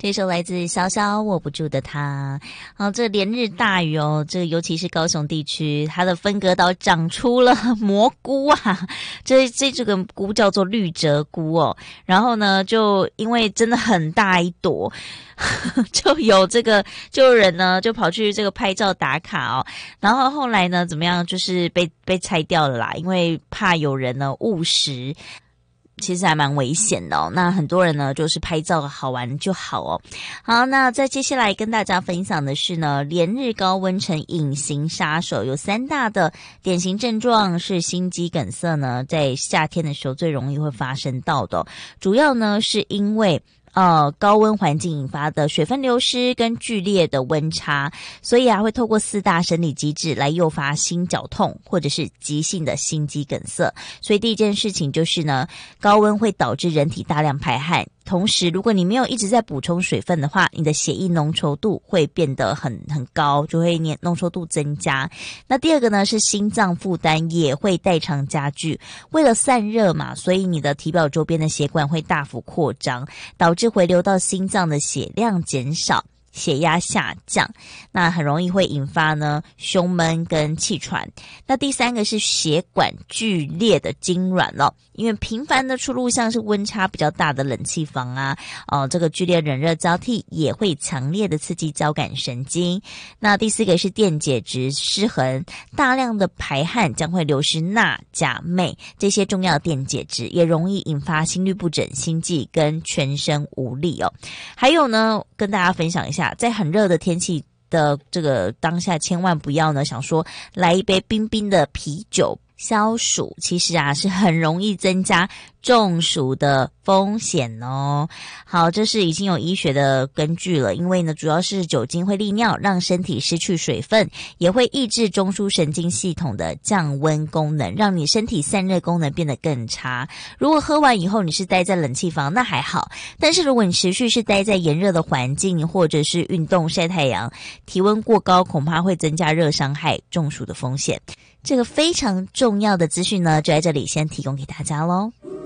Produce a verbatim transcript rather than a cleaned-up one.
这首来自潇潇握不住的他。好，这连日大雨哦，这尤其是高雄地区，它的分隔岛长出了蘑菇啊，这这这个菇叫做绿折菇哦。然后呢，就因为真的很大一朵，就有这个就有人呢就跑去这个拍照打卡哦。然后后来呢，怎么样，就是被被拆掉了啦，因为怕有人呢误食。其实还蛮危险的哦，那很多人呢就是拍照好玩就好哦。好，那在接下来跟大家分享的是呢，连日高温成隐形杀手，有三大的典型症状是心肌梗塞呢，在夏天的时候最容易会发生到的哦，主要呢是因为呃，高温环境引发的水分流失跟剧烈的温差，所以啊，会透过四大生理机制来诱发心绞痛或者是急性的心肌梗塞。所以第一件事情就是呢，高温会导致人体大量排汗。同时，如果你没有一直在补充水分的话，你的血液浓稠度会变得很很高，就会浓稠度增加。那第二个呢，是心脏负担也会代偿加剧。为了散热嘛，所以你的体表周边的血管会大幅扩张，导致回流到心脏的血量减少，血压下降，那很容易会引发呢胸闷跟气喘。那第三个是血管剧烈的痉挛了，因为频繁的出入像是温差比较大的冷气房啊，哦，这个剧烈冷热交替也会强烈的刺激交感神经。那第四个是电解质失衡，大量的排汗将会流失钠、钾、镁这些重要的电解质，也容易引发心律不整、心悸跟全身无力哦。还有呢，跟大家分享一下，在很热的天气的这个当下，千万不要呢想说来一杯冰冰的啤酒消暑，其实啊是很容易增加中暑的风险哦。好，这是已经有医学的根据了，因为呢主要是酒精会利尿，让身体失去水分，也会抑制中枢神经系统的降温功能，让你身体散热功能变得更差。如果喝完以后你是待在冷气房，那还好，但是如果你持续是待在炎热的环境，或者是运动晒太阳，体温过高恐怕会增加热伤害、中暑的风险。这个非常重要的资讯呢，就在这里先提供给大家咯。